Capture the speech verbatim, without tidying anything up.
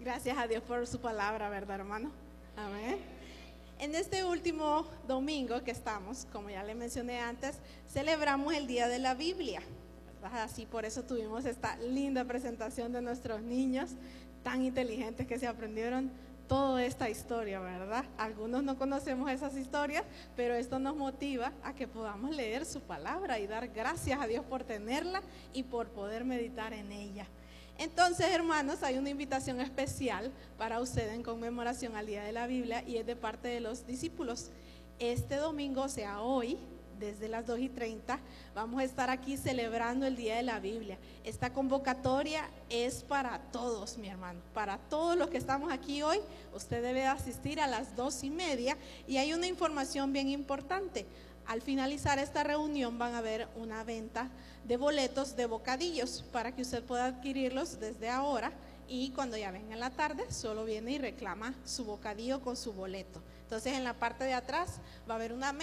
Gracias a Dios por su palabra, ¿verdad, hermano? Amén. En este último domingo que estamos, como ya le mencioné antes, celebramos el Día de la Biblia, ¿verdad? Así por eso tuvimos esta linda presentación de nuestros niños tan inteligentes que se aprendieron toda esta historia, ¿verdad? Algunos no conocemos esas historias, pero esto nos motiva a que podamos leer su palabra y dar gracias a Dios por tenerla y por poder meditar en ella. Entonces, hermanos, hay una invitación especial para ustedes en conmemoración al Día de la Biblia y es de parte de los discípulos. Este domingo, o sea hoy, desde las dos y treinta, vamos a estar aquí celebrando el Día de la Biblia. Esta convocatoria es para todos, mi hermano, para todos los que estamos aquí hoy. Usted debe asistir a las dos y media y hay una información bien importante. Al finalizar esta reunión van a haber una venta de boletos de bocadillos para que usted pueda adquirirlos desde ahora y cuando ya venga en la tarde solo viene y reclama su bocadillo con su boleto. Entonces en la parte de atrás va a haber una mesa